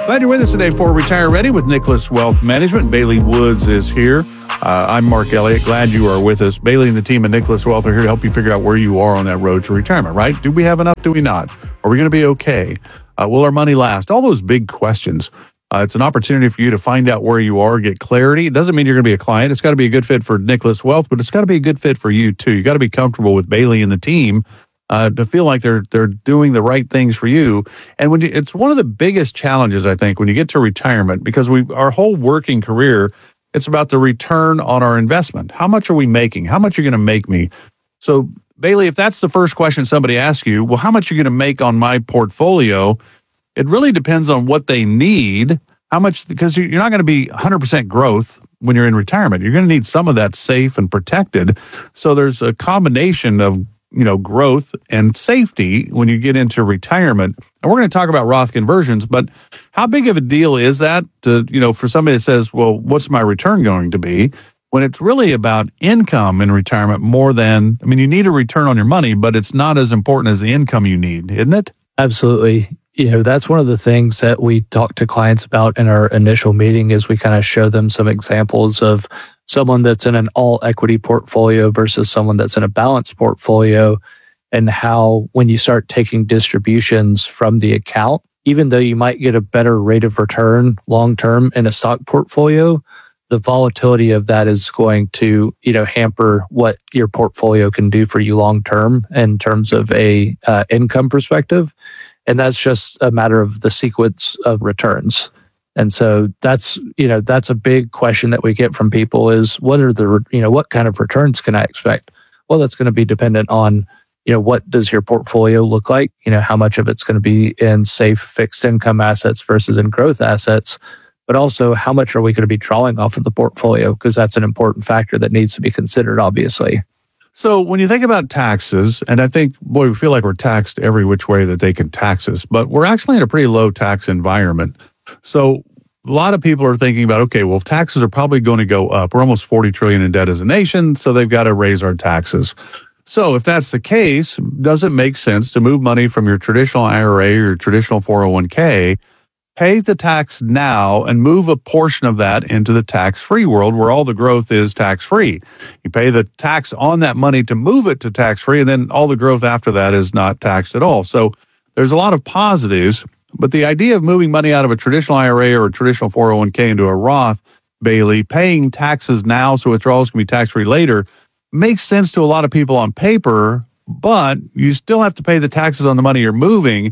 Glad you're with us today for Retire Ready with Nicholas Wealth Management. Bailey Woods is here. I'm Mark Elliott. Glad you are with us. Bailey and the team at Nicholas Wealth are here to help you figure out where you are on that road to retirement, right? Do we have enough? Do we not? Are we going to be okay? Will our money last? All those big questions. It's an opportunity for you to find out where you are, get clarity. It doesn't mean you're going to be a client. It's got to be a good fit for Nicholas Wealth, but it's got to be a good fit for you too. You got to be comfortable with Bailey and the team to feel like they're doing the right things for you. And it's one of the biggest challenges, I think, when you get to retirement, because our whole working career, it's about the return on our investment. How much are we making? How much are you going to make me? So, Bailey, if that's the first question somebody asks you, well, how much are you going to make on my portfolio? It really depends on what they need. How much, because you're not going to be 100% growth when you're in retirement. You're going to need some of that safe and protected. So there's a combination of growth and safety when you get into retirement. And we're going to talk about Roth conversions, but how big of a deal is that for somebody that says, well, what's my return going to be? When it's really about income in retirement more than, you need a return on your money, but it's not as important as the income you need, isn't it? Absolutely. That's one of the things that we talk to clients about in our initial meeting is we kind of show them some examples of someone that's in an all equity portfolio versus someone that's in a balanced portfolio, and how when you start taking distributions from the account, even though you might get a better rate of return long term in a stock portfolio, the volatility of that is going to hamper what your portfolio can do for you long term in terms of a income perspective. And that's just a matter of the sequence of returns. And so that's a big question that we get from people is what kind of returns can I expect? Well, that's going to be dependent on, what does your portfolio look like? How much of it's going to be in safe fixed income assets versus in growth assets, but also how much are we going to be drawing off of the portfolio? Because that's an important factor that needs to be considered, obviously. So when you think about taxes, and I think, we feel like we're taxed every which way that they can tax us, but we're actually in a pretty low tax environment. So a lot of people are thinking about, okay, well, taxes are probably going to go up. We're almost 40 trillion in debt as a nation, so they've got to raise our taxes. So if that's the case, does it make sense to move money from your traditional IRA or your traditional 401k, pay the tax now and move a portion of that into the tax-free world where all the growth is tax-free? You pay the tax on that money to move it to tax-free, and then all the growth after that is not taxed at all. So there's a lot of positives, but the idea of moving money out of a traditional IRA or a traditional 401k into a Roth, Bailey, paying taxes now so withdrawals can be tax-free later, makes sense to a lot of people on paper, but you still have to pay the taxes on the money you're moving.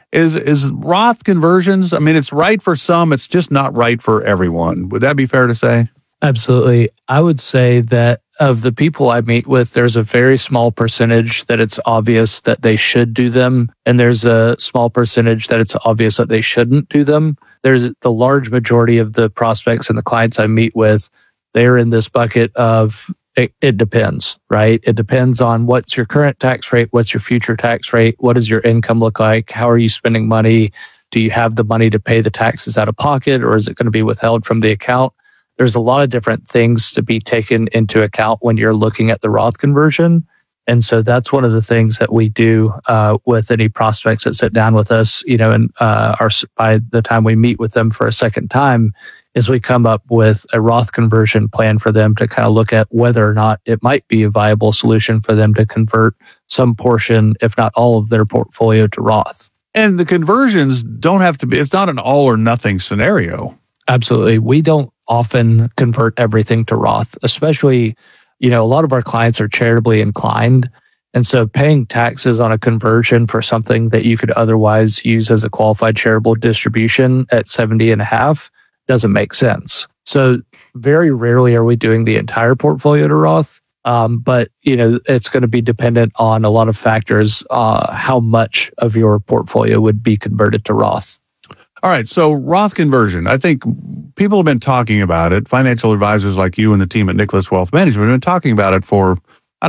Is Roth conversions, it's right for some, it's just not right for everyone. Would that be fair to say? Absolutely. I would say that of the people I meet with, there's a very small percentage that it's obvious that they should do them, and there's a small percentage that it's obvious that they shouldn't do them. There's the large majority of the prospects and the clients I meet with, they're in this bucket of it depends, right? It depends on what's your current tax rate, what's your future tax rate, what does your income look like, how are you spending money, do you have the money to pay the taxes out of pocket, or is it going to be withheld from the account? There's a lot of different things to be taken into account when you're looking at the Roth conversion. And so that's one of the things that we do with any prospects that sit down with us, and by the time we meet with them for a second time, is we come up with a Roth conversion plan for them to kind of look at whether or not it might be a viable solution for them to convert some portion, if not all of their portfolio to Roth. And the conversions don't have to be, it's not an all or nothing scenario. Absolutely. We don't often convert everything to Roth, especially, a lot of our clients are charitably inclined. And so paying taxes on a conversion for something that you could otherwise use as a qualified charitable distribution at 70.5 doesn't make sense. So very rarely are we doing the entire portfolio to Roth. But it's going to be dependent on a lot of factors, how much of your portfolio would be converted to Roth. All right. So Roth conversion, I think people have been talking about it. Financial advisors like you and the team at Nicholas Wealth Management have been talking about it for,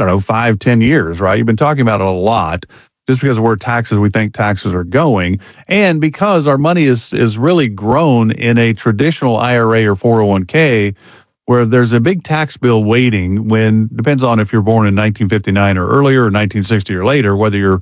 5-10 years, right? You've been talking about it a lot just because of where we think taxes are going. And because our money is really grown in a traditional IRA or 401k, where there's a big tax bill waiting depends on if you're born in 1959 or earlier or 1960 or later, whether you're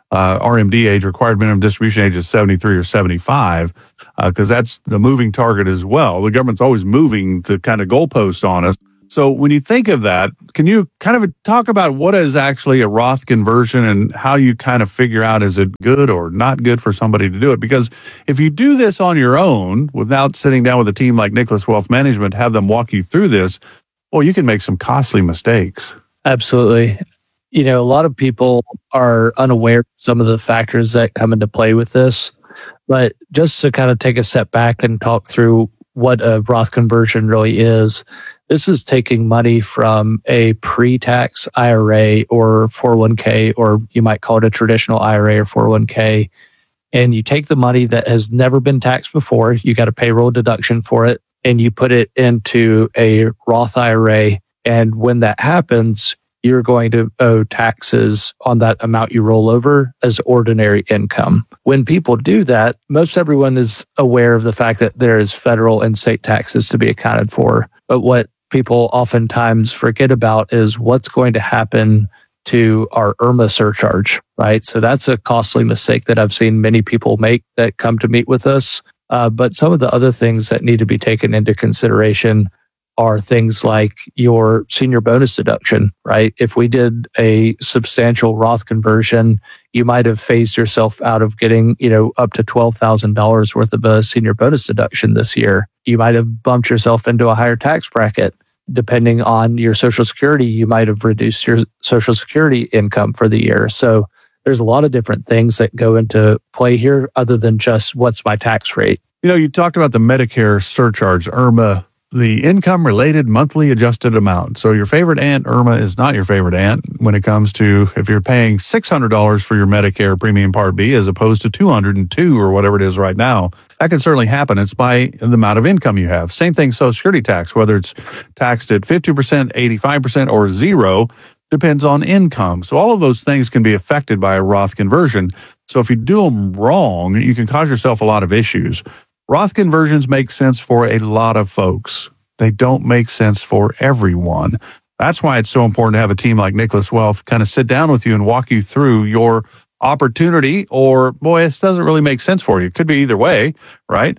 RMD age, required minimum distribution age, is 73 or 75, because that's the moving target as well. The government's always moving the kind of goalpost on us. So when you think of that, can you kind of talk about what is actually a Roth conversion and how you kind of figure out, is it good or not good for somebody to do it? Because if you do this on your own without sitting down with a team like Nicholas Wealth Management, have them walk you through this, well, you can make some costly mistakes. Absolutely. A lot of people are unaware of some of the factors that come into play with this. But just to kind of take a step back and talk through what a Roth conversion really is, this is taking money from a pre-tax IRA or 401k, or you might call it a traditional IRA or 401k, and you take the money that has never been taxed before, you got a payroll deduction for it, and you put it into a Roth IRA. And when that happens, you're going to owe taxes on that amount you roll over as ordinary income. When people do that, most everyone is aware of the fact that there is federal and state taxes to be accounted for. But what people oftentimes forget about is what's going to happen to our IRMAA surcharge, right? So that's a costly mistake that I've seen many people make that come to meet with us. But some of the other things that need to be taken into consideration are things like your senior bonus deduction, right? If we did a substantial Roth conversion, you might have phased yourself out of getting, up to $12,000 worth of a senior bonus deduction this year. You might have bumped yourself into a higher tax bracket. Depending on your Social Security, you might have reduced your Social Security income for the year. So there's a lot of different things that go into play here other than just what's my tax rate. You talked about the Medicare surcharge, IRMAA, the income-related monthly adjusted amount. So your favorite aunt, IRMAA, is not your favorite aunt when it comes to if you're paying $600 for your Medicare Premium Part B as opposed to $202 or whatever it is right now. That can certainly happen. It's by the amount of income you have. Same thing, Social Security tax, whether it's taxed at 50%, 85%, or zero, depends on income. So all of those things can be affected by a Roth conversion. So if you do them wrong, you can cause yourself a lot of issues. Roth conversions make sense for a lot of folks. They don't make sense for everyone. That's why it's so important to have a team like Nicholas Wealth kind of sit down with you and walk you through your opportunity, or, boy, this doesn't really make sense for you. It could be either way, right?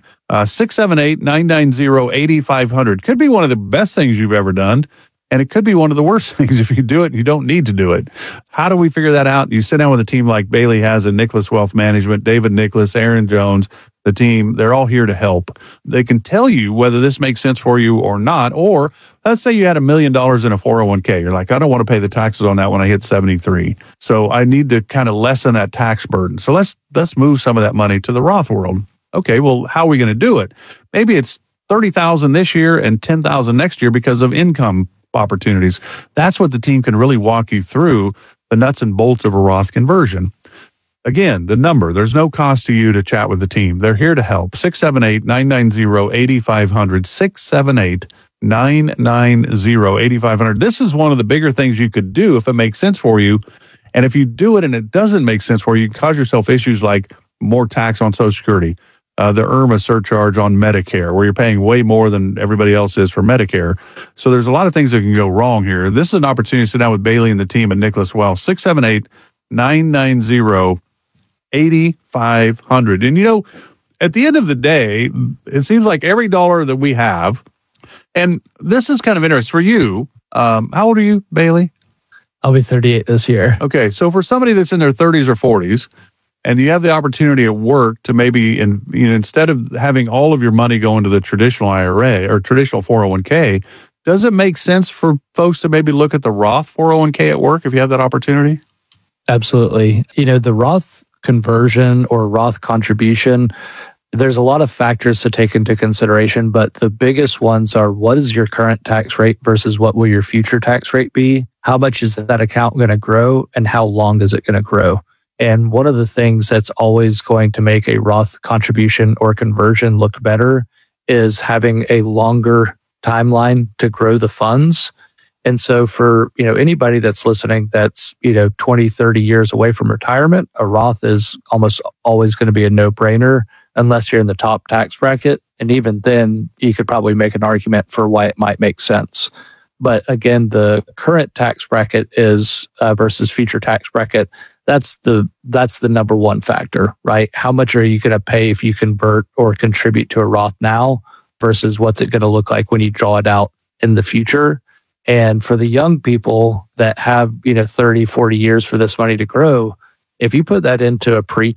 678-990-8500 could be one of the best things you've ever done, and it could be one of the worst things if you do it. You don't need to do it. How do we figure that out? You sit down with a team like Bailey has at Nicholas Wealth Management, David Nicholas, Aaron Jones, the team. They're all here to help. They can tell you whether this makes sense for you or not. Or let's say you had $1 million in a 401k. You're like, I don't want to pay the taxes on that when I hit 73. So I need to kind of lessen that tax burden. So let's move some of that money to the Roth world. Okay, well, how are we going to do it? Maybe it's $30,000 this year and $10,000 next year because of income opportunities. That's what the team can really walk you through, the nuts and bolts of a Roth conversion. Again, the number, there's no cost to you to chat with the team. They're here to help. 678-990-8500, 678-990-8500. This is one of the bigger things you could do if it makes sense for you. And if you do it and it doesn't make sense for you, you can cause yourself issues like more tax on Social Security, the IRMAA surcharge on Medicare, where you're paying way more than everybody else is for Medicare. So there's a lot of things that can go wrong here. This is an opportunity to sit down with Bailey and the team at Nicholas Wealth. 678-990-8500. And at the end of the day, it seems like every dollar that we have, and this is kind of interesting for you. How old are you, Bailey? I'll be 38 this year. Okay, so for somebody that's in their 30s or 40s, and you have the opportunity at work to maybe, instead of having all of your money go into the traditional IRA or traditional 401k, does it make sense for folks to maybe look at the Roth 401k at work if you have that opportunity? Absolutely. The Roth conversion or Roth contribution, there's a lot of factors to take into consideration, but the biggest ones are, what is your current tax rate versus what will your future tax rate be? How much is that account going to grow, and how long is it going to grow? And one of the things that's always going to make a Roth contribution or conversion look better is having a longer timeline to grow the funds. And so for, anybody that's listening that's, 20, 30 years away from retirement, a Roth is almost always going to be a no-brainer unless you're in the top tax bracket. And even then, you could probably make an argument for why it might make sense. But again, the current tax bracket is versus future tax bracket, That's the number one factor, right? How much are you going to pay if you convert or contribute to a Roth now versus what's it going to look like when you draw it out in the future? And for the young people that have, 30, 40 years for this money to grow, if you put that into a pre